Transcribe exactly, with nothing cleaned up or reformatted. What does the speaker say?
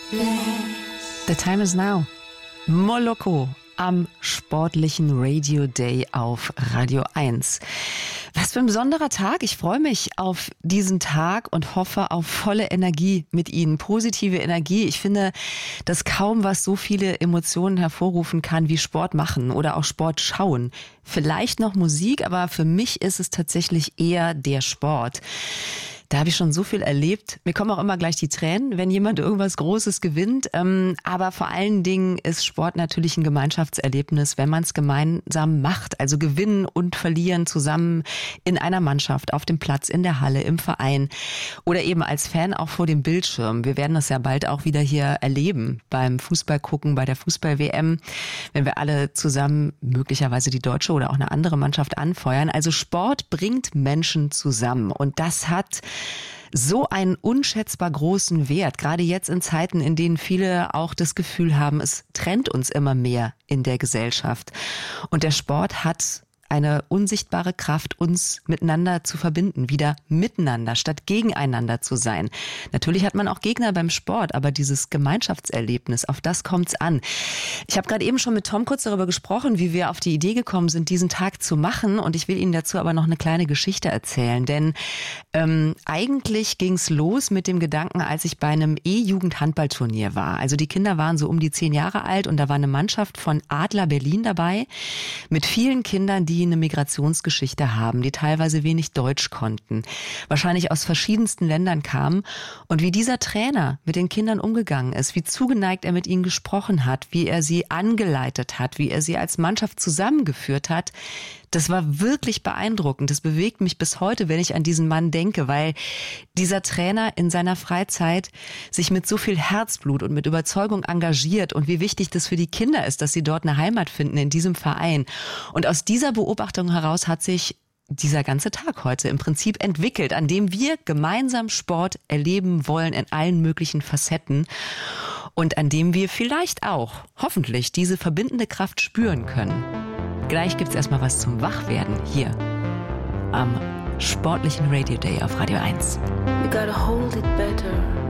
The time is now. Moloko am sportlichen Radio Day auf Radio eins. Was für ein besonderer Tag. Ich freue mich auf diesen Tag und hoffe auf volle Energie mit Ihnen. Positive Energie. Ich finde, dass kaum was so viele Emotionen hervorrufen kann wie Sport machen oder auch Sport schauen. Vielleicht noch Musik, aber für mich ist es tatsächlich eher der Sport. Da habe ich schon so viel erlebt. Mir kommen auch immer gleich die Tränen, wenn jemand irgendwas Großes gewinnt. Aber vor allen Dingen ist Sport natürlich ein Gemeinschaftserlebnis, wenn man es gemeinsam macht. Also gewinnen und verlieren zusammen in einer Mannschaft, auf dem Platz, in der Halle, im Verein oder eben als Fan auch vor dem Bildschirm. Wir werden das ja bald auch wieder hier erleben beim Fußball gucken, bei der Fußball-W M, wenn wir alle zusammen möglicherweise die deutsche oder auch eine andere Mannschaft anfeuern. Also Sport bringt Menschen zusammen und das hat so einen unschätzbar großen Wert, gerade jetzt in Zeiten, in denen viele auch das Gefühl haben, es trennt uns immer mehr in der Gesellschaft. Und der Sport hat eine unsichtbare Kraft, uns miteinander zu verbinden, wieder miteinander, statt gegeneinander zu sein. Natürlich hat man auch Gegner beim Sport, aber dieses Gemeinschaftserlebnis, auf das kommt's an. Ich habe gerade eben schon mit Tom kurz darüber gesprochen, wie wir auf die Idee gekommen sind, diesen Tag zu machen, und ich will Ihnen dazu aber noch eine kleine Geschichte erzählen, denn ähm, eigentlich ging's los mit dem Gedanken, als ich bei einem E-Jugend-Handballturnier war. Also die Kinder waren so um die zehn Jahre alt und da war eine Mannschaft von Adler Berlin dabei mit vielen Kindern, die eine Migrationsgeschichte haben, die teilweise wenig Deutsch konnten, wahrscheinlich aus verschiedensten Ländern kamen, und wie dieser Trainer mit den Kindern umgegangen ist, wie zugeneigt er mit ihnen gesprochen hat, wie er sie angeleitet hat, wie er sie als Mannschaft zusammengeführt hat, das war wirklich beeindruckend. Das bewegt mich bis heute, wenn ich an diesen Mann denke, weil dieser Trainer in seiner Freizeit sich mit so viel Herzblut und mit Überzeugung engagiert, und wie wichtig das für die Kinder ist, dass sie dort eine Heimat finden in diesem Verein. Und aus dieser Beobachtung heraus hat sich dieser ganze Tag heute im Prinzip entwickelt, an dem wir gemeinsam Sport erleben wollen in allen möglichen Facetten und an dem wir vielleicht auch, hoffentlich, diese verbindende Kraft spüren können. Gleich gibt's erstmal was zum Wachwerden hier am sportlichen Radio Day auf Radio eins. You gotta hold it better.